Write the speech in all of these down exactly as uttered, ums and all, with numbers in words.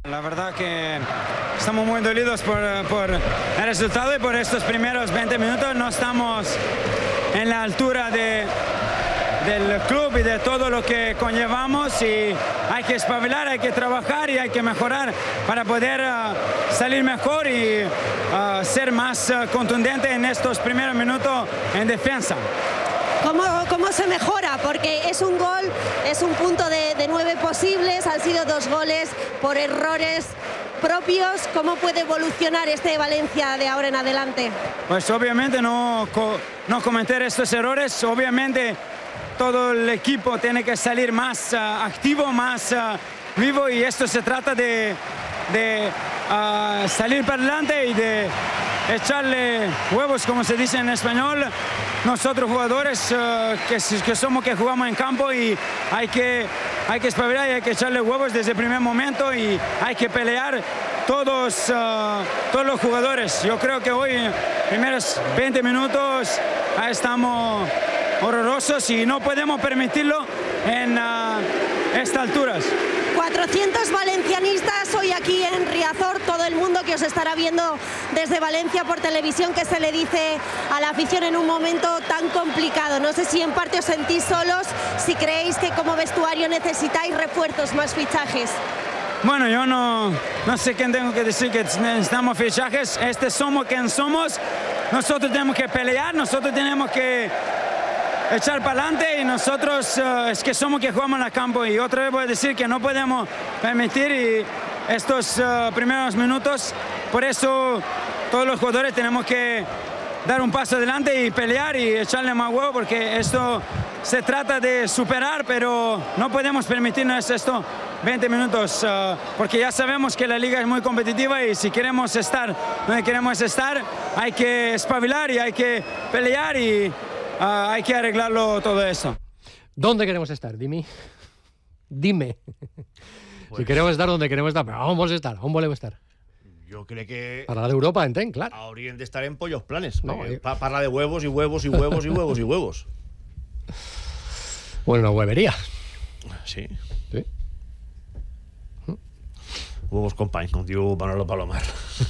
La verdad que estamos muy dolidos por, por el resultado y por estos primeros veinte minutos. No estamos en la altura de, del club y de todo lo que conllevamos, y hay que espabilar, hay que trabajar y hay que mejorar para poder uh, salir mejor y uh, ser más uh, contundente en estos primeros minutos en defensa. ¿Cómo, ¿Cómo se mejora? Porque es un gol, es un punto de, de nueve posibles, han sido dos goles por errores propios. ¿Cómo puede evolucionar este Valencia de ahora en adelante? Pues obviamente no, no cometer estos errores, obviamente todo el equipo tiene que salir más uh, activo, más uh, vivo, y esto se trata de, de uh, salir para adelante y de echarle huevos, como se dice en español. Nosotros jugadores uh, que, que somos que jugamos en campo, y hay que, hay que espabilar y hay que echarle huevos desde el primer momento, y hay que pelear todos, uh, todos los jugadores. Yo creo que hoy, primeros veinte minutos, ahí estamos horrorosos y no podemos permitirlo en uh, estas alturas. cuatrocientos valencianistas hoy aquí en Riazor, todo el mundo que os estará viendo desde Valencia por televisión. ¿Qué se le dice a la afición en un momento tan complicado? No sé si en parte os sentís solos, si creéis que como vestuario necesitáis refuerzos, más fichajes. Bueno, yo no, no sé quién tengo que decir que necesitamos fichajes. Este somos quien somos. Nosotros tenemos que pelear, nosotros tenemos que echar para adelante, y nosotros uh, es que somos que jugamos en el campo. Y otra vez voy a decir que no podemos permitir y estos uh, primeros minutos. Por eso todos los jugadores tenemos que dar un paso adelante y pelear y echarle más huevo, porque esto se trata de superar, pero no podemos permitirnos esto veinte minutos, uh, porque ya sabemos que la liga es muy competitiva, y si queremos estar donde queremos estar, hay que espabilar y hay que pelear, y Uh, hay que arreglarlo todo eso. ¿Dónde queremos estar? Dime. Dime. Pues, si queremos estar donde queremos estar, però on vols estar? On voleu estar? Jo crec que... Parlar d'Europa, entenc, clar. Haurien d'estar en pollos planes. No, eh... Parla de huevos y huevos y huevos y huevos y huevos. Bueno, una huevería. Sí. Sí. Huevos company, com diu Manolo Palomar.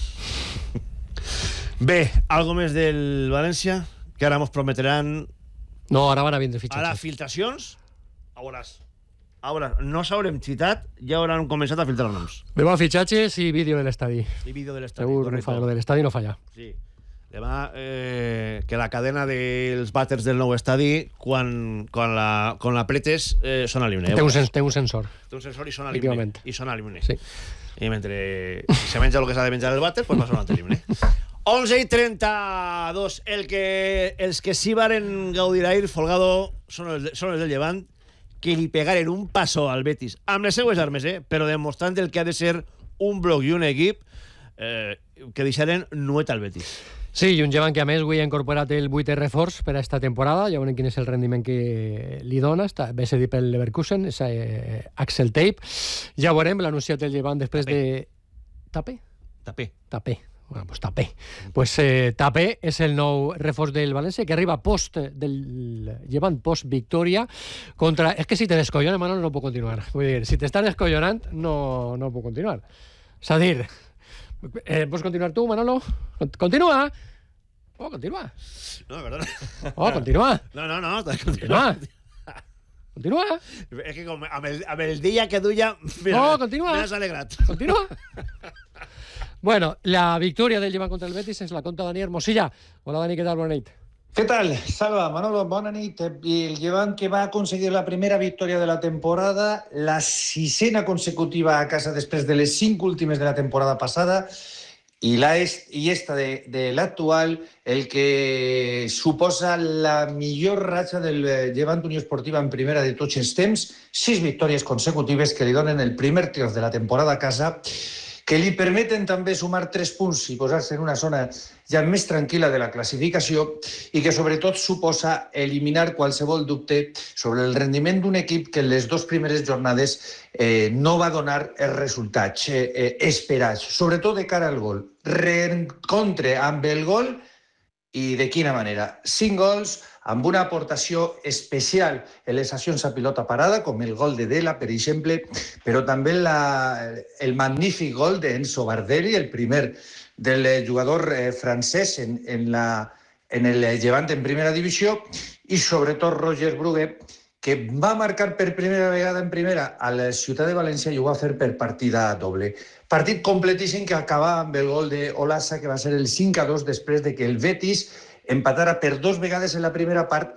Bé, algo més del València? Que ara ens prometran... No, ara van a vindre fitxatges. Ara, filtracions, a veuràs. A veuràs, no s'haurem citat, ja hauran començat a filtrar noms. Demà fitxatges i vídeo de l'estadi. I vídeo de l'estadi, Segur, correcte. Lo de l'estadi no falla. Sí. Demà, eh, que la cadena dels vàters del nou estadi, quan, quan, la, quan la pretes, eh, sona l'himne. Té un, sens, té un sensor. Té un sensor i sona l'himne. I sona l'himne. Sí. I mentre se menja el que s'ha de menjar el vàter, pues va sonant l'himne. onze i trenta-dos. El que, els que sí varen gaudir ahir, Folgado, són els, de, són els del Llevant, que li pegaren un passó al Betis, amb les seues armes, eh? Però demostrant el que ha de ser un bloc i un equip, eh, que deixaren nuet al Betis. Sí, i un Llevant que a més avui ha incorporat el vuitè reforç per a esta temporada. Ja veurem quin és el rendiment que li dona. Està, ve cedit pel Leverkusen, és eh, Axel Tape. Ja veurem, l'ha anunciat el Llevant després Tapé. de... Tapé? Tapé. Tapé. Bueno, pues Tapé. Pues eh, Tapé és el nou reforç del València, que arriba post del Llevant, post victòria contra... És que si te descollona, Manolo, no puc continuar. Vull dir, si t'estàs descollonant, no, no puc continuar. És a dir, eh, pots continuar tu, Manolo? Continua! Oh, continua! No, perdona. Oh, continua! No, no, no, continua. Continua! És que com amb el, amb el dia que duia... Mira, no, continua! M'has alegrat. Continua! Bueno, la victòria del Llevant contra el Betis es la conta Dani Hermosilla. Hola, Dani, què tal? Bona nit. ¿Qué tal? Salva, Manolo, bona nit. Y el Llevant que va a conseguir la primera victoria de la temporada, la sisena consecutiva a casa después de les cinc últimes de la temporada passada, i, la est, i esta de, de l'actual, el que suposa la millor ratxa del Llevant Unió Esportiva en primera de tots els temps, sis victòries consecutives que li donen el primer triomf de la temporada a casa, que li permeten també sumar tres punts i posar-se en una zona ja més tranquil·la de la classificació, i que sobretot suposa eliminar qualsevol dubte sobre el rendiment d'un equip que en les dues primeres jornades eh, no va donar els resultats eh, esperats, sobretot de cara al gol. Reencontre amb el gol i de quina manera. Cinc gols amb una aportació especial en les accions a pilota parada, com el gol de Dela, per exemple, però també la, el magnífic gol d'Enzo Bardelli, el primer del jugador eh, francès en, en, la, en el Levante en primera divisió, i sobretot Roger Brugué, que va marcar per primera vegada en primera a la Ciutat de València i ho va fer per partida doble. Partit completíssim que acaba amb el gol d'Olasa, que va ser el cinc a dos després de que el Betis empatara per dos vegades en la primera part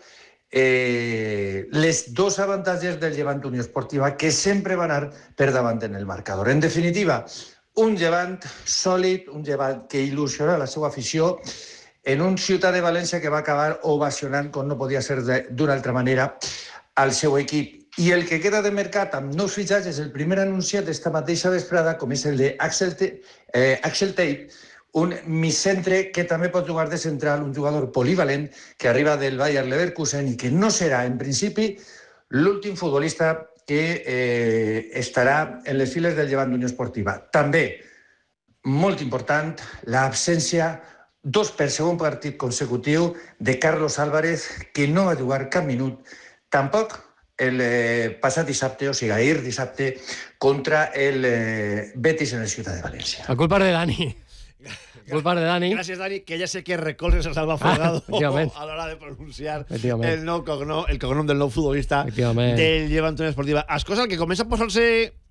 eh, les dos avantatges del Llevant Unió Esportiva, que sempre va anar per davant en el marcador. En definitiva, un Llevant sòlid, un Llevant que il·lusiona la seva afició, en un Ciutat de València que va acabar ovacionant, com no podia ser d'una altra manera, al seu equip. I el que queda de mercat amb nous fitxatges, el primer anunciat esta mateixa vesprada, com és el d'Axel eh, Axel Tate, un micentre que també pot jugar de central, un jugador polivalent que arriba del Bayer Leverkusen i que no serà, en principi, l'últim futbolista que eh, estarà en les files del Llevant Unió Esportiva. També, molt important, l'absència, dos per segon partit consecutiu, de Carlos Álvarez, que no va jugar cap minut, tampoc el eh, passat dissabte, o sigui, ahir dissabte, contra el eh, Betis en el Ciutat de València. La culpa és de Dani. La culpa és de Dani. Gràcies, Dani, que ja sé que recolzes a Salva Folgado ah, a l'hora de pronunciar el, nou cognom, el cognom del nou futbolista del Llevant Unió Esportiva. És cosa que comença a posar-se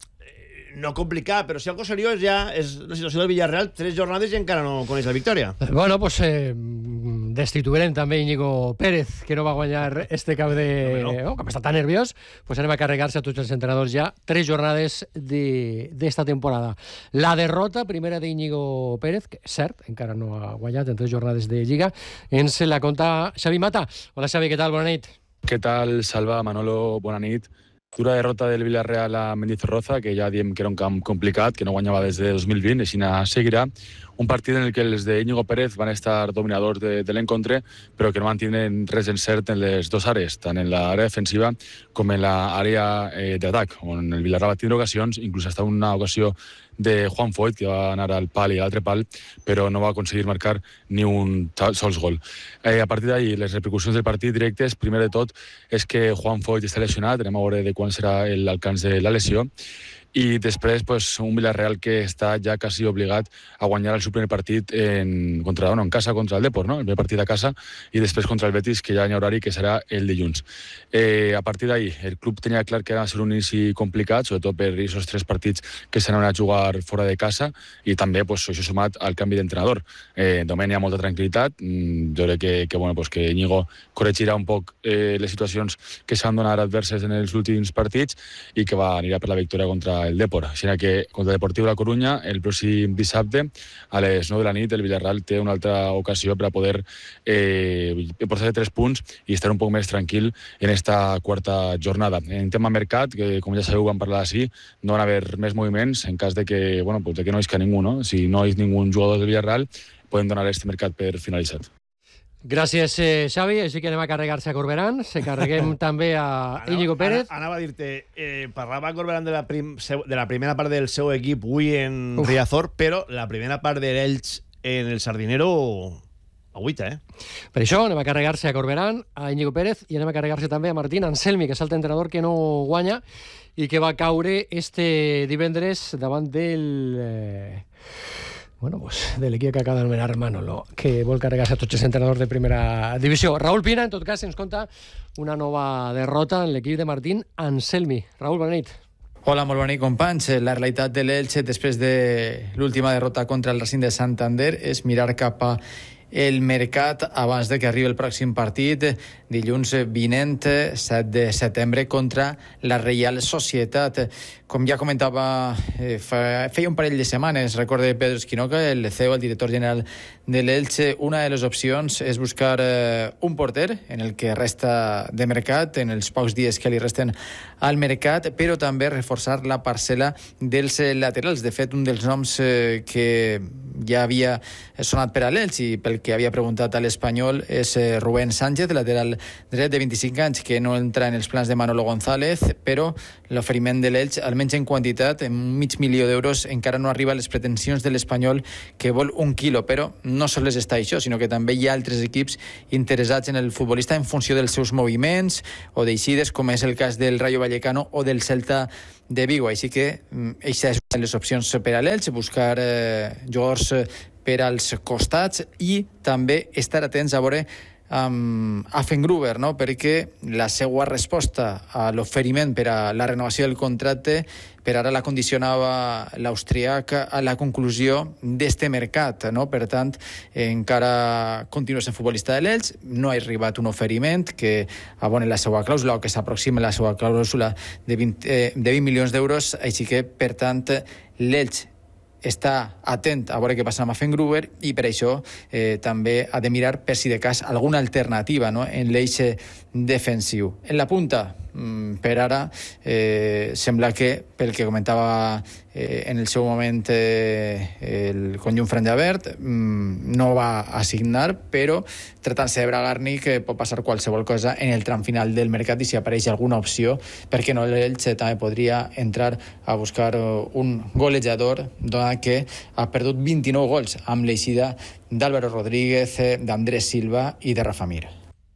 no complicat, però si algo seriós ja és la situació del Villarreal, tres jornades i encara no coneix la victòria. Bueno, pues eh, destituirem també Íñigo Pérez, que no va guanyar este cap de... No, no. Oh, com està tan nerviós, pues anem a carregar-se a tots els entrenadors ja tres jornades d'esta temporada. La derrota primera d'Íñigo Pérez, que és cert, encara no ha guanyat en tres jornades de Lliga, ens la conta Xavi Mata. Hola Xavi, què tal? Bona nit. Què tal, Salva, Manolo? Bona nit. Dura derrota del Villarreal a Mendizorroza, que ja diem que era un camp complicat, que no guanyava des de dos mil vint, així seguirà. Un partit en el que els de Íñigo Pérez van estar dominadors de, de l'encontre, però que no van tindre res encert en les dues àrees, tant en l'àrea defensiva com en l'àrea eh, d'atac, on el Villarreal va tindre ocasions, inclús hasta una ocasió de Juan Foyt, que va anar al pal i a l'altre pal, però no va aconseguir marcar ni un sols gol. Eh, a partir d'ahir, les repercussions del partit directes, primer de tot, és que Juan Foyt està lesionat, anem a veure de quan serà l'alcance de la lesió, i després pues, un Villarreal que està ja quasi obligat a guanyar el seu primer partit en, contra, bueno, en casa contra el Depor, no? El primer partit a casa, i després contra el Betis, que ja hi ha horari, que serà el dilluns. Eh, a partir d'ahir, el club tenia clar que era ser un inici complicat, sobretot per aquests tres partits que s'anaven a jugar fora de casa, i també pues, això sumat al canvi d'entrenador. Eh, de moment hi ha molta tranquil·litat, mm, jo crec que, que, bueno, pues, que Íñigo corregirà un poc eh, les situacions que s'han donat adverses en els últims partits i que va anirà per la victòria contra el Depor. Així que contra el Deportiu La Corunya el pròxim dissabte a les nou de la nit el Villarreal té una altra ocasió per a poder eh, portar-se tres punts i estar un poc més tranquil en esta quarta jornada. En tema mercat, que com ja sabeu vam parlar així, no van haver més moviments en cas de que, bueno, pues de que no isca ningú, no? Si no hi ha ningú jugador del Villarreal podem donar este mercat per finalitzat. Gràcies, eh, Xavi. Així que anem a carregar-se a Corberán. Se carreguem també a Íñigo Pérez. Anava a dir-te, eh, parlava Corberán de la, prim, de la primera part del seu equip avui en Uf. Riazor, però la primera part de l'Elx en el Sardinero agüita, eh? Per això anem a carregar-se a Corberán, a Íñigo Pérez, i anem a carregar-se també a Martín Anselmi, que és l'entrenador que no guanya i que va caure este divendres davant del... Eh... Bueno, pues de l'equip que acaba d'anomenar Manolo, que vol carregar-se a tots els entrenadors de primera divisió. Raúl Pina, en tot cas, ens conta una nova derrota en l'equip de Martín Anselmi. Raúl, bona nit. Hola, molt bona nit, companys. La realitat de l'Elche després de l'última derrota contra el Racing de Santander és mirar cap a el mercat abans de que arribi el pròxim partit dilluns vinent, set de setembre, contra la Reial Societat. Com ja comentava, eh, feia un parell de setmanes, recorde Pedro Esquinoca, el C E O, el director general de l'Elche, una de les opcions és buscar eh, un porter en el que resta de mercat, en els pocs dies que li resten al mercat, però també reforçar la parcel·la dels laterals. De fet, un dels noms eh, que ja havia sonat per a l'Elx i pel que havia preguntat a l'Espanyol és Rubén Sánchez, lateral dret de vint-i-cinc anys, que no entra en els plans de Manolo González, però l'oferiment de l'Elx, almenys en quantitat, en un mig milió d'euros, encara no arriba a les pretensions de l'Espanyol, que vol un quilo, però no sols està això, sinó que també hi ha altres equips interessats en el futbolista en funció dels seus moviments o d'eixides, com és el cas del Rayo Vallecano o del Celta de Vigo. Així que aquesta és una de les opcions per a l'Elx, buscar eh, jugadors per als costats i també estar atents a veure amb Affengruber, no? Perquè la seva resposta a l'oferiment per a la renovació del contracte per ara la condicionava l'austriac a la conclusió d'este mercat, no? Per tant, encara continua sent futbolista de l'Elx, no ha arribat un oferiment que abone la seva clàusula o que s'aproxima la seva clàusula de vint, eh, de vint milions d'euros, així que, per tant, l'Elx està atent a veure què passa amb Affengruber i per això eh, també ha de mirar per si de cas alguna alternativa, no?, en l'eix defensiu. En la punta, per ara, eh, sembla que, pel que comentava eh, en el seu moment eh, el conjunt franjaverd, mm, no va assignar, però tratant-se de Bragarnik eh, pot passar qualsevol cosa en el tram final del mercat i si apareix alguna opció, perquè no l'Elx també podria entrar a buscar un golejador, donat que ha perdut vint-i-nou gols amb l'eixida d'Álvaro Rodríguez, d'Andrés Silva i de Rafa Mir.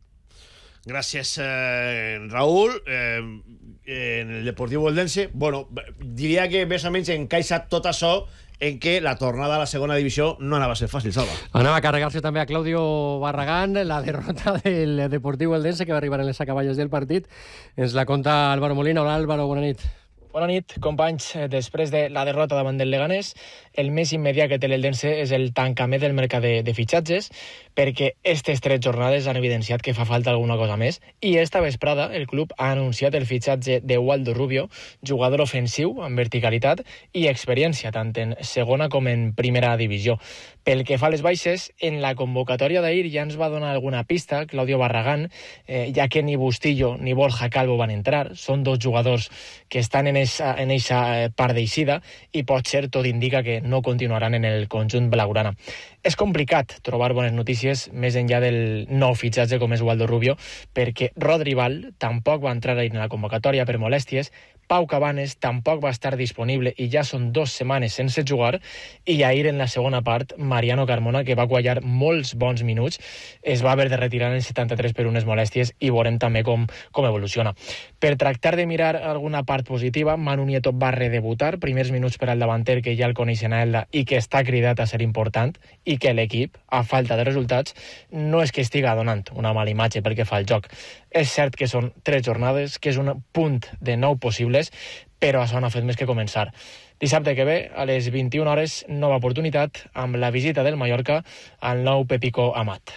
Gràcies, eh, Raúl. Eh, en el Deportivo Eldense, bueno, diria que més o menys encaixa tot això en que la tornada a la segona divisió no anava a ser fàcil, Salva. Anava a carregar-se també a Claudio Barragán, la derrota del Deportivo Eldense, que va arribar en les acaballes del partit. Ens la conta Álvaro Molina. Hola, Álvaro, bona nit. Bona nit, companys. Després de la derrota davant del Leganés, el més immediat que té l'Eldense és el tancament del mercat de, de fitxatges, perquè aquestes tres jornades han evidenciat que fa falta alguna cosa més, i esta vesprada el club ha anunciat el fitxatge de Waldo Rubio, jugador ofensiu amb verticalitat i experiència, tant en segona com en primera divisió. Pel que fa a les baixes, en la convocatòria d'ahir ja ens va donar alguna pista Claudio Barragán, eh, ja que ni Bustillo ni Borja Calvo van entrar. Són dos jugadors que estan en esa, en esa part d'eixida i pot ser, tot indica, que no continuaran en el conjunt blaugrana. És complicat trobar bones notícies més enllà del nou fitxatge com és Waldo Rubio, perquè Rodri Val tampoc va entrar ahir en la convocatòria per molèsties, Pau Cabanes tampoc va estar disponible i ja són dues setmanes sense jugar, i ahir en la segona part Mariano Carmona, que va guanyar molts bons minuts, es va haver de retirar en el setanta-tres per unes molèsties i veurem també com, com evoluciona. Per tractar de mirar alguna part positiva, Manu Nieto va redebutar, primers minuts per al davanter que ja el coneixen a Elda i que està cridat a ser important, i que l'equip, a falta de resultats, no és que estiga donant una mala imatge pel que fa al joc. És cert que són tres jornades, que és un punt de nou possibles, però això no ha fet més que començar. Dissabte que ve, a les vint-i-una hores, nova oportunitat amb la visita del Mallorca al nou Pepico Amat.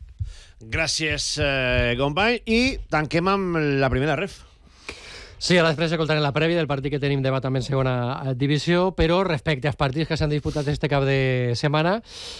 Gràcies, eh, company. I tanquem amb la primera ref. Sí, ara després escoltarem la prèvia del partit que tenim demà també en segona divisió, però respecte als partits que s'han disputat este cap de setmana,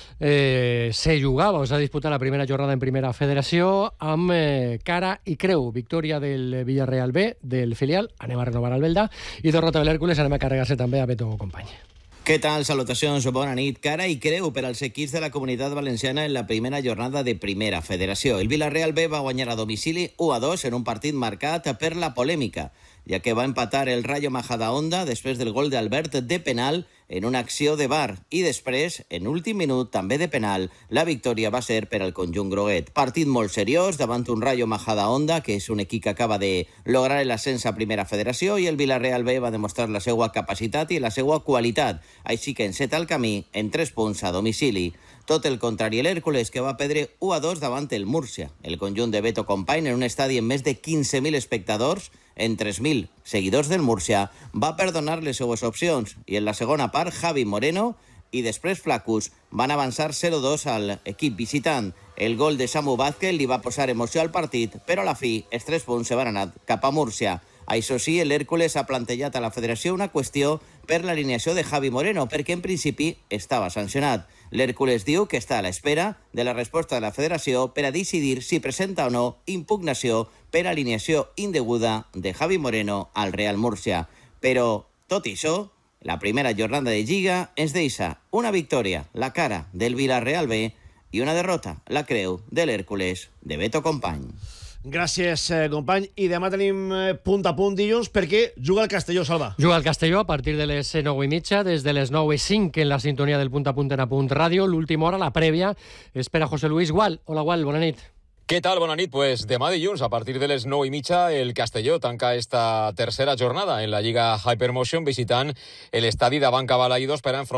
eh, se jugava o s'ha disputat la primera jornada en primera federació amb eh, cara i creu. Victòria del Villarreal B, del filial, anem a renovar el Belda, i derrota de l'Hèrcules, anem a carregar-se també a Beto Company. Què tal? Salutacions, bona nit. Cara i creu per als equips de la Comunitat Valenciana en la primera jornada de Primera Federació. El Villarreal B va guanyar a domicili u a dos en un partit marcat per la polèmica, ja que va empatar el Rayo Majadahonda després del gol d'Albert de penal en una acció de V A R, i després, en últim minut, també de penal, la victòria va ser per al conjunt groguet. Partit molt seriós davant un Rayo Majadahonda, que és un equip que acaba de lograr l'ascens a Primera Federació, i el Villarreal B va demostrar la seva capacitat i la seva qualitat, així que enceta el camí en tres punts a domicili. Tot el contrari, l'Hèrcules, que va perdre u a dos davant el Múrcia. El conjunt de Beto Company, en un estadi amb més de quinze mil espectadors, en tres mil seguidors del Múrcia, va perdonar les seues opcions, i en la segona part Javi Moreno i després Flacus van avançar zero a dos al equip visitant. El gol de Samu Vázquez li va posar emoció al partit, però a la fi els tres punts se van anar cap a Múrcia. Això sí, l'Hèrcules ha plantejat a la federació una qüestió per l'alineació de Javi Moreno, perquè en principi estava sancionat. L'Hèrcules diu que està a l'espera de la resposta de la federació per a decidir si presenta o no impugnació per alineació indeguda de Javi Moreno al Real Múrcia. Però, tot i això, La primera jornada de Lliga ens deixa una victòria, la cara del Villarreal B, i una derrota, la creu de l'Hèrcules de Beto Company. Gràcies, eh, company. I demà tenim eh, punt a punt dilluns perquè juga el Castelló, Salva. Juga el Castelló a partir de les nou i mitja, des de les nou i cinc en la sintonia del Punt a Punt en Apunt Ràdio. L'última hora, la prèvia, espera José Luis Gual. Hola, Gual, bona nit. Què tal? Bona nit. Pues demà dilluns, a partir de les nou i mitja, el Castelló tanca esta tercera jornada en la Lliga Hypermotion visitant l'estadi d'Avant Cavalaïdos per a enfrontar